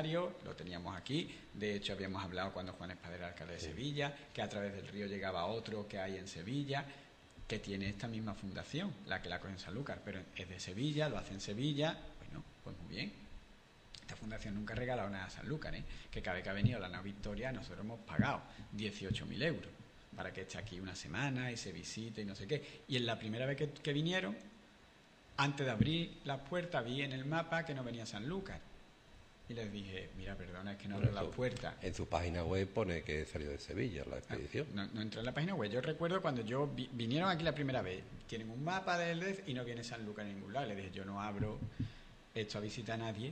escenario, lo teníamos aquí. De hecho, habíamos hablado cuando Juan Espada era alcalde de Sevilla, que a través del río llegaba otro que hay en Sevilla, que tiene esta misma fundación, la que la coge en Sanlúcar, pero es de Sevilla, lo hace en Sevilla. Bueno, pues muy bien. Esta fundación nunca ha regalado nada a Sanlúcar, que cada vez que ha venido la nao Victoria nosotros hemos pagado 18.000 euros para que esté aquí una semana y se visite y no sé qué. Y en la primera vez que vinieron, antes de abrir las puertas, vi en el mapa que no venía Sanlúcar. Y les dije, mira, perdona, es que no abro las puertas. En su página web pone que salió de Sevilla la expedición. No entré en la página web. Yo recuerdo cuando vinieron aquí la primera vez, tienen un mapa del DEF y no viene Sanlúcar en ningún lado. Les dije, yo no abro esto a visita a nadie.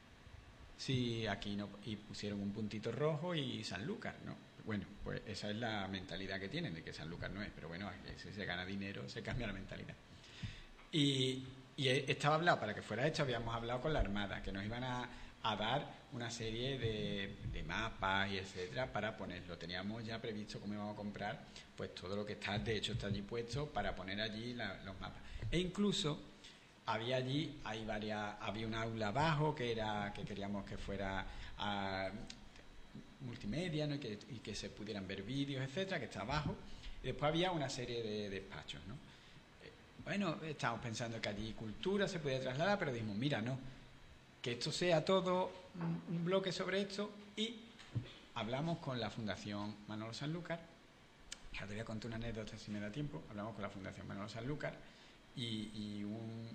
Sí, aquí no. Y pusieron un puntito rojo y Sanlúcar, ¿no? Bueno, pues esa es la mentalidad que tienen, de que Sanlúcar no es. Pero bueno, si se gana dinero, se cambia la mentalidad. Y estaba hablado, para que fuera hecho, habíamos hablado con la Armada, que nos iban a dar una serie de mapas y etcétera para ponerlo. Teníamos ya previsto cómo íbamos a comprar pues todo lo que está, de hecho está allí puesto para poner allí los mapas. E incluso había un aula abajo que queríamos que fuera multimedia, ¿no? y que se pudieran ver vídeos, etcétera, que está abajo. Y después había una serie de despachos, ¿no? Bueno, estábamos pensando que allí cultura se podía trasladar, pero dijimos, mira, no, que esto sea todo un bloque sobre esto. Y hablamos con la Fundación Manolo Sanlúcar. Ya te voy a contar una anécdota si me da tiempo. Hablamos con la Fundación Manolo Sanlúcar y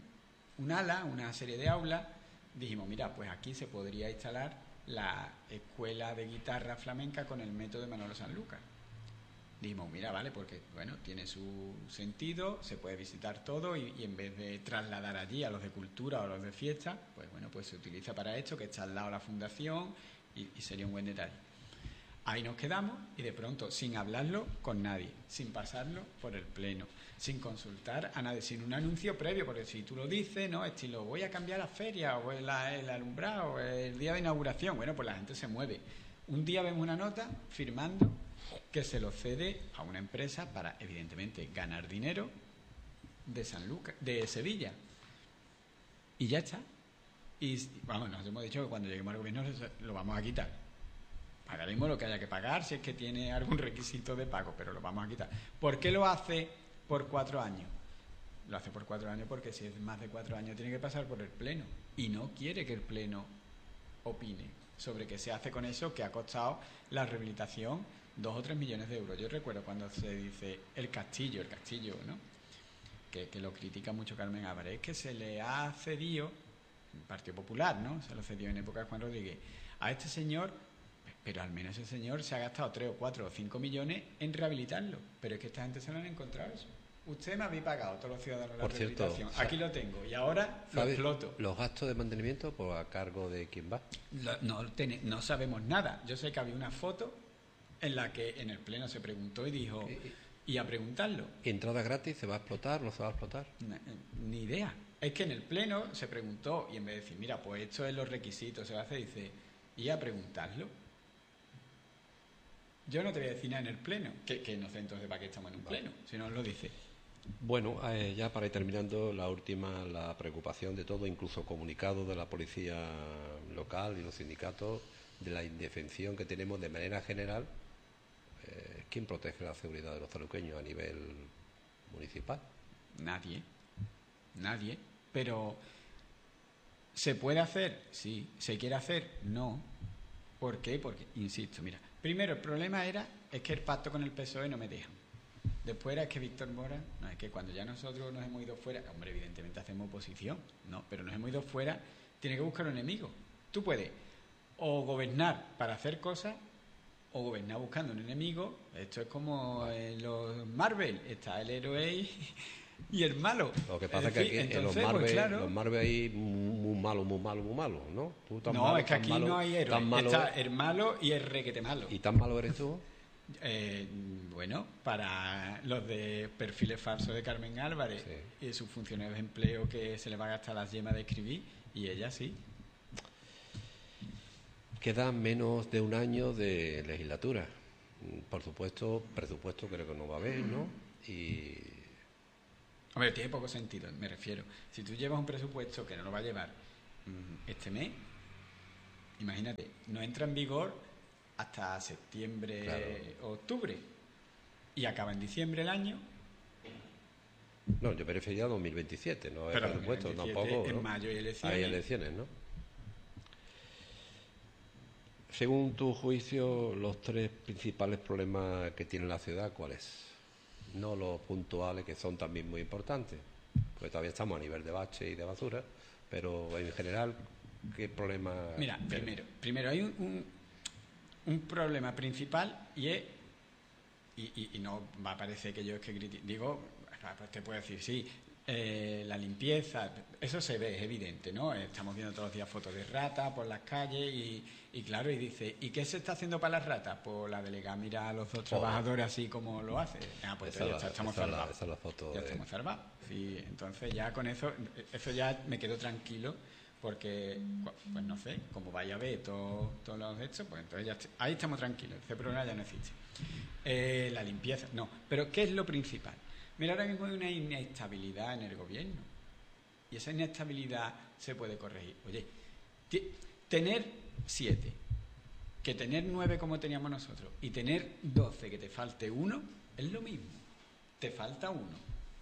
una serie de aulas. Dijimos, mira, pues aquí se podría instalar la escuela de guitarra flamenca con el método de Manolo Sanlúcar. Dijimos, mira, vale, porque bueno, tiene su sentido, se puede visitar todo y en vez de trasladar allí a los de cultura o a los de fiesta, pues bueno, pues se utiliza para esto, que está al lado de la fundación y sería un buen detalle. Ahí nos quedamos y de pronto, sin hablarlo con nadie, sin pasarlo por el pleno, sin consultar a nadie, sin un anuncio previo, porque si tú lo dices, ¿no? Estilo, voy a cambiar la feria o el alumbrado o el día de inauguración, bueno, pues la gente se mueve. Un día vemos una nota firmando que se lo cede a una empresa para, evidentemente, ganar dinero de Sanlúcar, de Sevilla. Y ya está. Y vamos, nos hemos dicho que cuando lleguemos al gobierno lo vamos a quitar. Pagaremos lo que haya que pagar si es que tiene algún requisito de pago, pero lo vamos a quitar. ¿Por qué lo hace por 4 años? Lo hace por 4 años porque si es más de 4 años tiene que pasar por el Pleno. Y no quiere que el Pleno opine sobre qué se hace con eso, que ha costado la rehabilitación 2 o 3 millones de euros. Yo recuerdo cuando se dice el castillo, ¿no? Que lo critica mucho Carmen Álvarez, que se le ha cedido, el Partido Popular, ¿no? Se lo cedió en época de Juan Rodríguez, a este señor, pero al menos ese señor se ha gastado 3 o 4 o 5 millones en rehabilitarlo. Pero es que esta gente se lo han encontrado eso. Usted me había pagado, todos los ciudadanos, la rehabilitación. Aquí lo tengo y ahora lo exploto. ¿Los gastos de mantenimiento por a cargo de quién va? No sabemos nada. Yo sé que había una foto en la que en el Pleno se preguntó y dijo, y a preguntarlo. ¿Entrada gratis? ¿Se va a explotar? ¿No se va a explotar? Ni idea. Es que en el Pleno se preguntó y en vez de decir, mira, pues esto es los requisitos, se va a hacer, dice, y a preguntarlo. Yo no te voy a decir nada en el Pleno, que no sé entonces para qué estamos en un Pleno, si no lo dice. Bueno, ya para ir terminando, la preocupación de todo, incluso comunicado de la policía local y los sindicatos, de la indefensión que tenemos de manera general. ¿Quién protege la seguridad de los sanluqueños a nivel municipal? Nadie, pero ¿se puede hacer? Sí. ¿Se quiere hacer? No. ¿Por qué? Porque, insisto, mira, primero el problema es que el pacto con el PSOE no me dejan. Después es que Víctor Mora, no, es que cuando ya nosotros nos hemos ido fuera, hombre, evidentemente hacemos oposición, no, pero nos hemos ido fuera, tiene que buscar un enemigo. Tú puedes o gobernar para hacer cosas o gobernar buscando un enemigo. Esto es como en los Marvel, está el héroe y el malo. Lo que pasa es que aquí entonces, en los Marvel hay muy malo, ¿no? ¿Tú no, malo, es que aquí malo, no hay héroe, está el malo y el requete malo. ¿Y tan malo eres tú? Bueno, para los de perfiles falsos de Carmen Álvarez, sí, y sus funcionarios de empleo que se le va a gastar las yemas de escribir, y ella sí. Queda menos de un año de legislatura. Por supuesto, presupuesto creo que no va a haber, ¿no? Y... Hombre, tiene poco sentido, me refiero. Si tú llevas un presupuesto que no lo va a llevar este mes, imagínate, no entra en vigor hasta septiembre o octubre y acaba en diciembre el año. No, yo me refería a 2027, no pero es presupuesto tampoco. En ¿no? mayo hay elecciones. Hay elecciones, ¿no? Según tu juicio, los tres principales problemas que tiene la ciudad, ¿cuáles? No los puntuales, que son también muy importantes, porque todavía estamos a nivel de bache y de basura, pero en general, ¿qué problema? Mira, primero hay un problema principal y es, y no va a parecer que yo es que digo, pues te puedo decir, sí, la limpieza, eso se ve, es evidente, ¿no? Estamos viendo todos los días fotos de ratas por las calles y claro, y dice, ¿y qué se está haciendo para las ratas? Pues la delegada mira a los dos trabajadores así como lo hace. Pues ya estamos salvados. Esa es la foto. Ya estamos salvados. Sí, entonces ya con eso ya me quedo tranquilo porque, pues no sé, como vaya a ver todos los hechos, pues entonces ya ahí estamos tranquilos, ese problema ya no existe. La limpieza, no, pero ¿qué es lo principal? Mira, ahora mismo hay una inestabilidad en el gobierno y esa inestabilidad se puede corregir. Oye, tener 7, que tener 9 como teníamos nosotros y tener 12 que te falte 1 es lo mismo, te falta 1,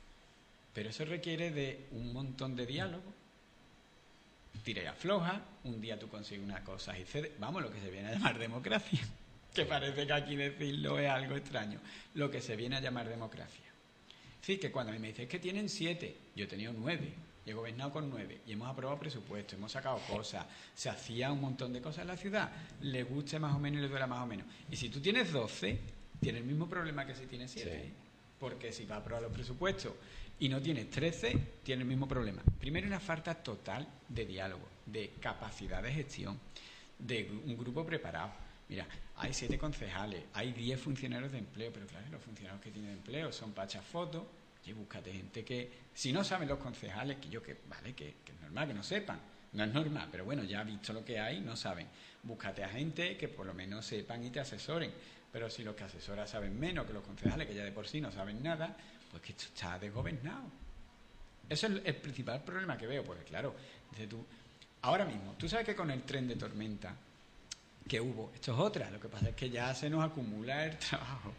pero eso requiere de un montón de diálogo, tira y afloja, un día tú consigues una cosa y cedes, vamos, lo que se viene a llamar democracia, que parece que aquí decirlo es algo extraño, lo que se viene a llamar democracia. Sí, que cuando a mí me dicen es que tienen 7, yo he tenido 9, y he gobernado con 9, y hemos aprobado presupuestos, hemos sacado cosas, se hacía un montón de cosas en la ciudad, le guste más o menos y le duela más o menos. Y si tú tienes 12, tienes el mismo problema que si tienes 7, sí. Porque si vas a aprobar los presupuestos y no tienes 13, tienes el mismo problema. Primero, una falta total de diálogo, de capacidad de gestión, de un grupo preparado. Mira, hay 7 concejales, hay 10 funcionarios de empleo, pero claro, los funcionarios que tienen empleo son para echar fotos. Y búscate gente que, si no saben los concejales, que es normal que no sepan, no es normal, pero bueno, ya visto lo que hay, no saben. Búscate a gente que por lo menos sepan y te asesoren, pero si los que asesoran saben menos que los concejales, que ya de por sí no saben nada, pues que esto está desgobernado. Eso es el principal problema que veo, porque claro, dices tú, ahora mismo, tú sabes que con el tren de tormenta que hubo, esto es otra, lo que pasa es que ya se nos acumula el trabajo.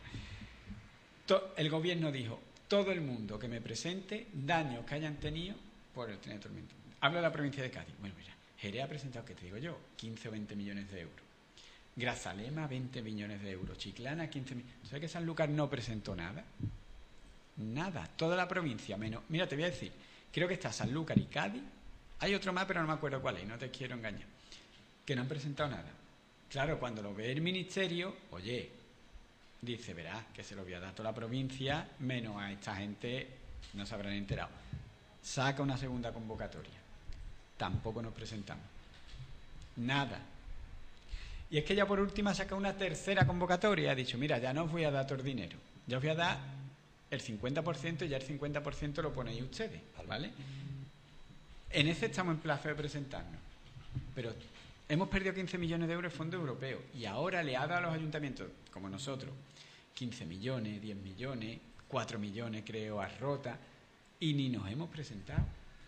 El gobierno dijo, todo el mundo que me presente daños que hayan tenido por el tren de tormenta. Hablo de la provincia de Cádiz. Bueno, mira, Jerez ha presentado, ¿qué te digo yo? 15 o 20 millones de euros. Grazalema, 20 millones de euros. Chiclana, 15 millones. ¿Sabes que Sanlúcar no presentó nada? Nada. Toda la provincia, menos... Mira, te voy a decir, creo que está Sanlúcar y Cádiz. Hay otro más, pero no me acuerdo cuál es, no te quiero engañar. Que no han presentado nada. Claro, cuando lo ve el ministerio, oye... Dice, verás, que se lo voy a dar a toda la provincia, menos a esta gente, no se habrán enterado. Saca una segunda convocatoria. Tampoco nos presentamos. Nada. Y es que ya por última saca una tercera convocatoria. Ha dicho, mira, ya no os voy a dar todo el dinero. Ya os voy a dar el 50% y ya el 50% lo ponéis ustedes, ¿vale? En ese estamos en plazo de presentarnos. Pero hemos perdido 15 millones de euros de fondos europeos y ahora le ha dado a los ayuntamientos, como nosotros, 15 millones, 10 millones, 4 millones creo a Rota y ni nos hemos presentado.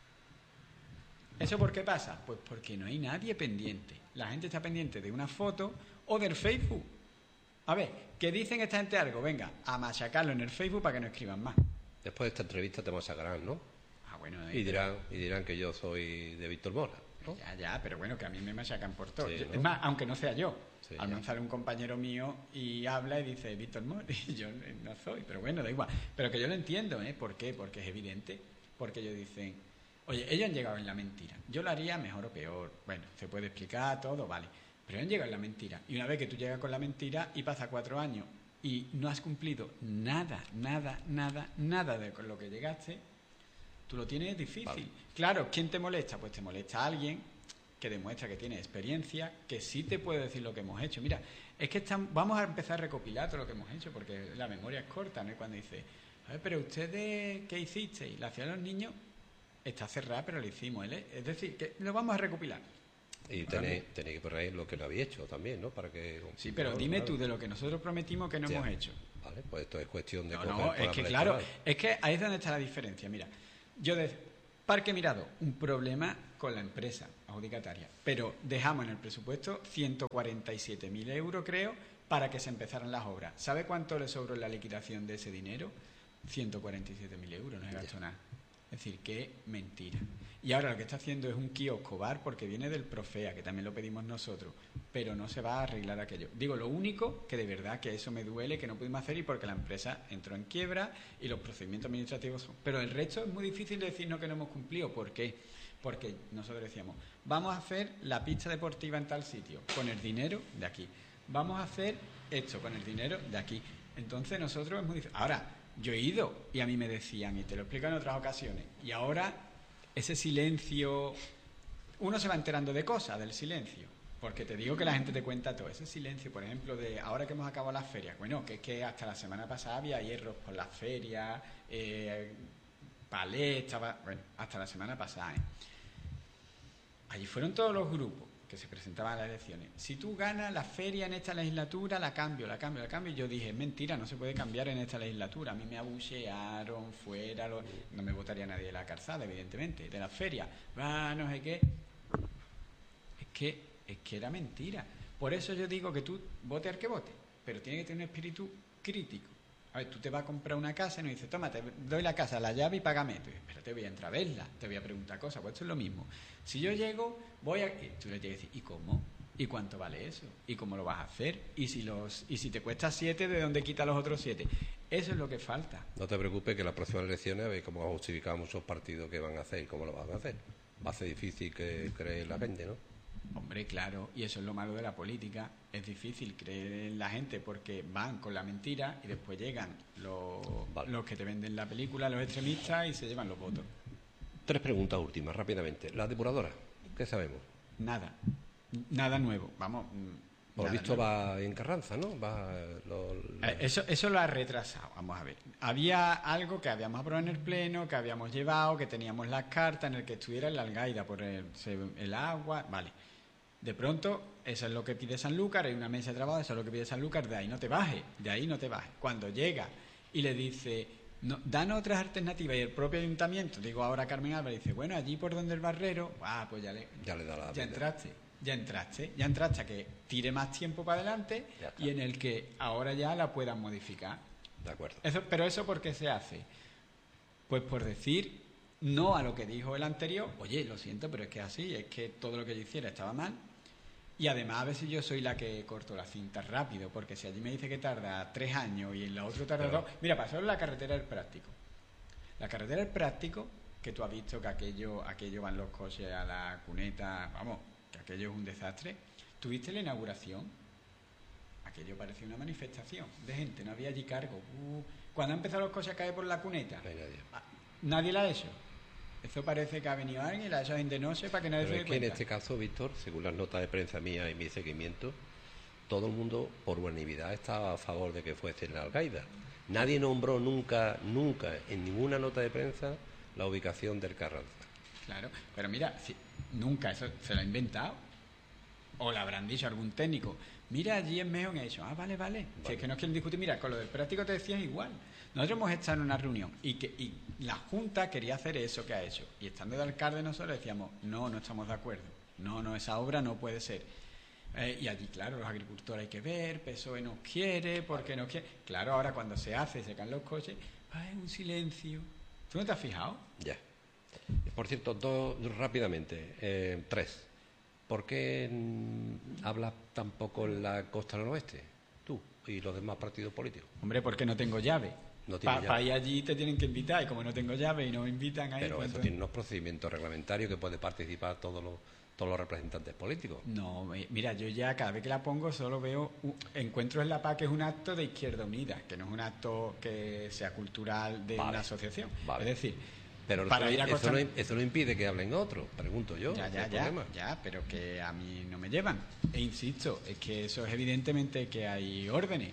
¿Eso por qué pasa? Pues porque no hay nadie pendiente. La gente está pendiente de una foto o del Facebook. A ver, que dicen esta gente algo, venga, a machacarlo en el Facebook para que no escriban más. Después de esta entrevista te machacarán, ¿no? Ah, bueno, y dirán que yo soy de Víctor Mora, ¿no? Ya, pero bueno, que a mí me machacan por todo. Sí, ¿no? Es más, aunque no sea yo. Sí, al menos sale un compañero mío y habla y dice Víctor Mora, y yo no soy, pero bueno, da igual. Pero que yo lo entiendo, ¿eh? ¿Por qué? Porque es evidente. Porque ellos dicen, oye, ellos han llegado en la mentira. Yo lo haría mejor o peor. Bueno, se puede explicar todo, vale. Pero ellos han llegado en la mentira. Y una vez que tú llegas con la mentira y pasa 4 años y no has cumplido nada de con lo que llegaste, tú lo tienes difícil. Vale. Claro, ¿quién te molesta? Pues te molesta a alguien que demuestra que tiene experiencia, que sí te puede decir lo que hemos hecho. Mira, es que vamos a empezar a recopilar todo lo que hemos hecho, porque la memoria es corta, ¿no? Y cuando dice, pero ustedes, ¿qué hicisteis? La hacían los niños, está cerrada, pero lo hicimos, ¿eh? Es decir, que lo vamos a recopilar. Y tenéis que poner lo que no habéis hecho también, ¿no? Para que... Sí, pero dime tú de lo que nosotros prometimos que no hemos hecho. Vale, pues esto es cuestión de... No, es que claro, es que ahí es donde está la diferencia. Mira, yo Parque Mirador, un problema con la empresa adjudicataria, pero dejamos en el presupuesto 147.000 euros, creo, para que se empezaran las obras. ¿Sabe cuánto le sobró en la liquidación de ese dinero? 147.000 euros, no se gastó nada. Es decir, que mentira. Y ahora lo que está haciendo es un kiosco bar porque viene del Profea, que también lo pedimos nosotros, pero no se va a arreglar aquello. Digo, lo único que de verdad que eso me duele, que no pudimos hacer y porque la empresa entró en quiebra y los procedimientos administrativos son... Pero el resto es muy difícil decirnos que no hemos cumplido. ¿Por qué? Porque nosotros decíamos, vamos a hacer la pista deportiva en tal sitio, con el dinero de aquí. Vamos a hacer esto, con el dinero de aquí. Entonces nosotros es muy difícil. Ahora, yo he ido y a mí me decían, y te lo explico en otras ocasiones, y ahora ese silencio, uno se va enterando de cosas del silencio, porque te digo que la gente te cuenta todo, ese silencio, por ejemplo, de ahora que hemos acabado las ferias, bueno, que es que hasta la semana pasada había hierros por las ferias, palestra, bueno, hasta la semana pasada, Allí fueron todos los grupos que se presentaban a las elecciones. Si tú ganas la feria en esta legislatura, la cambio. Y yo dije, mentira, no se puede cambiar en esta legislatura. A mí me abuchearon, no me votaría nadie de la calzada, evidentemente, de la feria. No sé qué. Es que era mentira. Por eso yo digo que tú vote al que vote, pero tiene que tener un espíritu crítico. A ver, tú te vas a comprar una casa y nos dices, toma, te doy la casa, la llave y págame. Tú dices, espérate, voy a entrar a verla, te voy a preguntar cosas. Pues esto es lo mismo. Si yo llego, y tú le tienes que decir, ¿y cómo? ¿Y cuánto vale eso? ¿Y cómo lo vas a hacer? ¿Y si te cuesta 7, de dónde quita los otros 7? Eso es lo que falta. No te preocupes, que las próximas elecciones veis cómo ha justificado muchos partidos que van a hacer y cómo lo van a hacer. Va a ser difícil que cree la gente, ¿no? Hombre, claro, y eso es lo malo de la política. Es difícil creer en la gente porque van con la mentira y después llegan los que te venden la película, los extremistas, y se llevan los votos. 3 preguntas últimas, rápidamente. La depuradora, ¿qué sabemos? Nada nuevo, vamos. Por lo visto va en Carranza, ¿no? Eso lo ha retrasado, vamos a ver. Había algo que habíamos aprobado en el Pleno, que habíamos llevado, que teníamos las cartas en el que estuviera en la Algaida por el agua, vale. De pronto, eso es lo que pide Sanlúcar, hay una mesa de trabajo, eso es lo que pide Sanlúcar, de ahí no te bajes. Cuando llega y le dice, no, danos otras alternativas, y el propio ayuntamiento, digo ahora Carmen Álvarez, dice, bueno, allí por donde el barrero, pues ya le da la vida. Ya entraste a que tire más tiempo para adelante y en el que ahora ya la puedan modificar. De acuerdo. Pero eso ¿por qué se hace? Pues por decir no a lo que dijo el anterior, oye, lo siento, pero es que así, es que todo lo que yo hiciera estaba mal. Y además a veces yo soy la que corto la cinta rápido, porque si allí me dice que tarda 3 años y en la otra tarda 2... Mira, pasó en la carretera del Práctico. La carretera del Práctico, que tú has visto que aquello van los coches a la cuneta, vamos, que aquello es un desastre. ¿Tuviste la inauguración? Aquello parecía una manifestación de gente, no había allí cargo. Cuando han empezado los coches a caer por la cuneta, nadie la ha hecho. Eso parece que ha venido alguien y la ha hecho gente no sé para que nadie se dé cuenta. En este caso, Víctor, según las notas de prensa mía y mi seguimiento, todo el mundo, por unanimidad, estaba a favor de que fuese en la Algaida. Nadie nombró nunca, en ninguna nota de prensa, la ubicación del Carranza. Claro, pero mira, nunca eso se lo ha inventado. O le habrán dicho algún técnico, mira, allí en Mejón, y ha dicho, vale. Si es que no quieren discutir, mira, con lo del Práctico te decían igual. Nosotros hemos estado en una reunión y la Junta quería hacer eso que ha hecho. Y estando de alcalde nosotros decíamos, no estamos de acuerdo. No, esa obra no puede ser. Y allí, claro, los agricultores hay que ver, PSOE no quiere, porque no quiere. Claro, ahora cuando se hace, se caen los coches, un silencio. ¿Tú no te has fijado? Ya. Por cierto, 2 rápidamente. 3. ¿Por qué hablas tan poco en la costa noroeste? Tú y los demás partidos políticos. Hombre, porque no tengo llave. Para ir allí te tienen que invitar, y como no tengo llave y no me invitan ahí... Pero pues eso tiene unos procedimientos reglamentarios que puede participar todos los representantes políticos. No, mira, yo ya cada vez que la pongo solo veo Encuentros en la Paz, que es un acto de Izquierda Unida, que no es un acto que sea cultural de una asociación. Vale. Es decir... Pero eso no impide que hablen otros, pregunto yo. Ya, pero que a mí no me llevan. E insisto, es que eso es evidentemente que hay órdenes.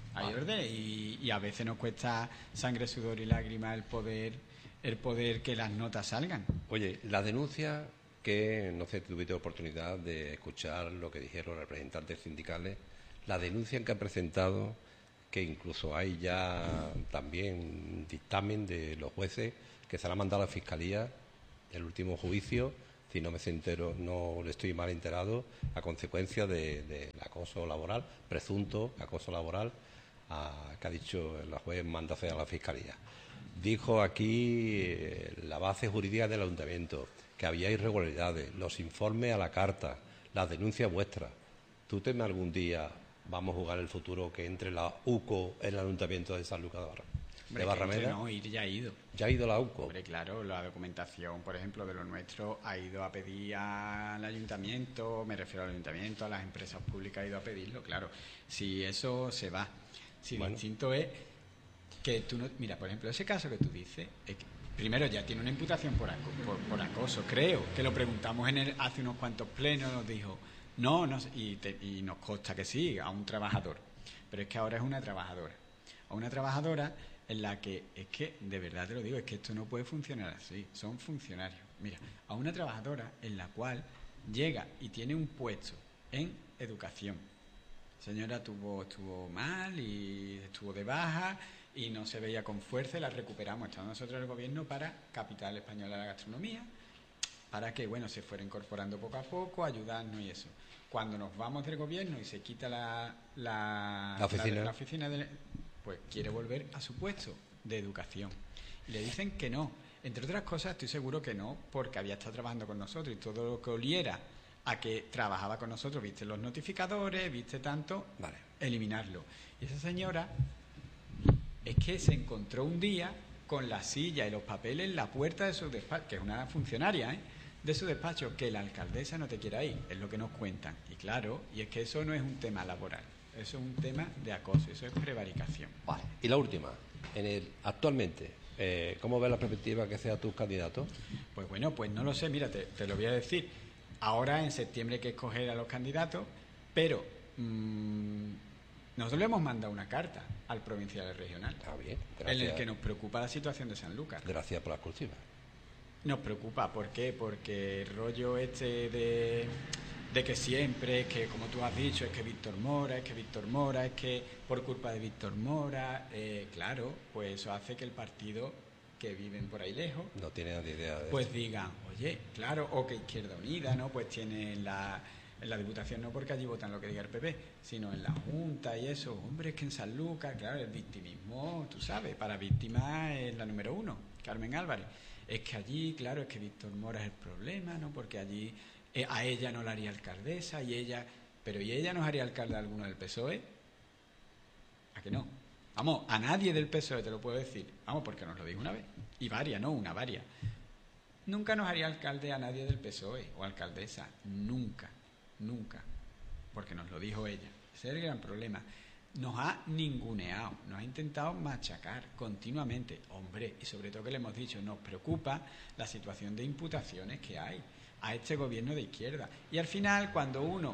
Y a veces nos cuesta sangre, sudor y lágrimas el poder que las notas salgan. Oye, la denuncia que, no sé, tuviste oportunidad de escuchar lo que dijeron los representantes sindicales, la denuncia que han presentado, que incluso hay ya también dictamen de los jueces que se la ha mandado a la Fiscalía El último juicio, si no me entero, no estoy mal enterado, a consecuencia del acoso laboral, presunto acoso laboral, que ha dicho la juez manda hacer a la Fiscalía. Dijo aquí la base jurídica del ayuntamiento, que había irregularidades, los informes a la carta, las denuncias vuestras. ¿Tú temes algún día, vamos a jugar el futuro, que entre la UCO en el ayuntamiento de Sanlúcar de Barrameda? No, ir ya ha ido. ¿Ya ha ido la UCO? Hombre, claro, la documentación, por ejemplo, de lo nuestro ha ido a pedir al ayuntamiento, me refiero al ayuntamiento, a las empresas públicas ha ido a pedirlo, claro. Si eso se va. Si bueno. Distinto es que tú no... Mira, por ejemplo, ese caso que tú dices, es que, primero ya tiene una imputación por acoso, creo, que lo preguntamos hace unos cuantos plenos, nos dijo, no y nos consta que sí, a un trabajador. Pero es que ahora es una trabajadora. A una trabajadora en la que, es que, de verdad te lo digo, es que esto no puede funcionar así, son funcionarios. Mira, a una trabajadora en la cual llega y tiene un puesto en educación. Señora estuvo mal y estuvo de baja y no se veía con fuerza y la recuperamos. Estamos nosotros el gobierno para Capital Española de la Gastronomía, para que, bueno, se fuera incorporando poco a poco, ayudarnos y eso. Cuando nos vamos del gobierno y se quita la oficina pues quiere volver a su puesto de educación. Y le dicen que no. Entre otras cosas, estoy seguro que no, porque había estado trabajando con nosotros y todo lo que oliera a que trabajaba con nosotros, viste los notificadores, viste tanto, vale, eliminarlo. Y esa señora es que se encontró un día con la silla y los papeles en la puerta de su despacho, que es una funcionaria, de su despacho, que la alcaldesa no te quiera ir, es lo que nos cuentan. Y claro, y es que eso no es un tema laboral. Eso es un tema de acoso, eso es prevaricación. Vale. Y la última, actualmente, ¿cómo ves la perspectiva que sea tus candidatos? Pues bueno, pues no lo sé, mira, te lo voy a decir. Ahora en septiembre hay que escoger a los candidatos, pero nosotros le hemos mandado una carta al provincial y regional. Está bien, gracias. En el que nos preocupa la situación de Sanlúcar. Gracias por la exclusiva. Nos preocupa, ¿por qué? Porque el rollo de que siempre, es que como tú has dicho, es que Víctor Mora, es que por culpa de Víctor Mora, claro, pues eso hace que el partido que viven por ahí lejos no tienen ni idea de pues esto. Digan, oye, claro, o que Izquierda Unida, ¿no? Pues tiene en la Diputación, no porque allí votan lo que diga el PP, sino en la Junta y eso. Hombre, es que en Sanlúcar, claro, el victimismo, tú sabes, para víctimas es la número 1, Carmen Álvarez. Es que allí, claro, es que Víctor Mora es el problema, ¿no? Porque allí a ella no la haría alcaldesa y ella... Pero ¿y ella nos haría alcalde a alguno del PSOE? ¿A que no? Vamos, a nadie del PSOE te lo puedo decir. Vamos, porque nos lo dijo una vez. Y varias, no una, varias. Nunca nos haría alcalde a nadie del PSOE o alcaldesa. Nunca, nunca. Porque nos lo dijo ella. Ese es el gran problema. Nos ha ninguneado, nos ha intentado machacar continuamente. Hombre, y sobre todo que le hemos dicho, nos preocupa la situación de imputaciones que hay a este gobierno de izquierda. Y al final, cuando uno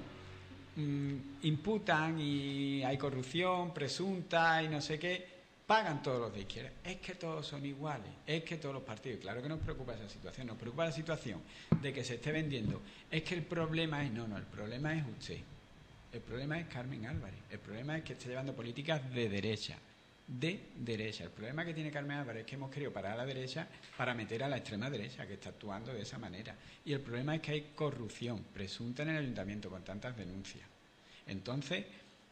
imputan y hay corrupción presunta y no sé qué, pagan todos los de izquierda. Es que todos son iguales, es que todos los partidos. Claro que nos preocupa esa situación, nos preocupa la situación de que se esté vendiendo. Es que el problema es, no, el problema es usted. El problema es Carmen Álvarez. El problema es que está llevando políticas de derecha. De derecha. El problema que tiene Carmen Álvarez es que hemos querido parar a la derecha para meter a la extrema derecha, que está actuando de esa manera. Y el problema es que hay corrupción presunta en el ayuntamiento con tantas denuncias. Entonces,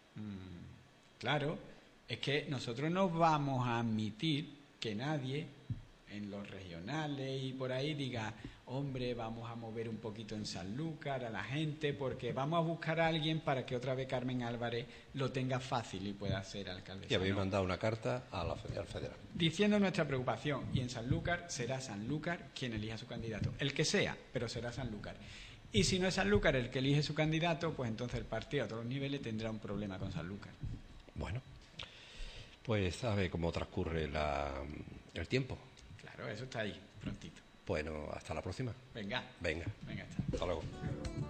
claro, es que nosotros no vamos a admitir que nadie en los regionales y por ahí diga, hombre, vamos a mover un poquito en Sanlúcar a la gente porque vamos a buscar a alguien para que otra vez Carmen Álvarez lo tenga fácil y pueda ser alcaldesa. Y habéis mandado una carta al federal. Diciendo nuestra preocupación, y en Sanlúcar será Sanlúcar quien elija su candidato. El que sea, pero será Sanlúcar. Y si no es Sanlúcar el que elige su candidato, pues entonces el partido a todos los niveles tendrá un problema con Sanlúcar. Bueno, pues sabe cómo transcurre el tiempo. Claro, eso está ahí, prontito. Bueno, hasta la próxima. Venga. Hasta luego.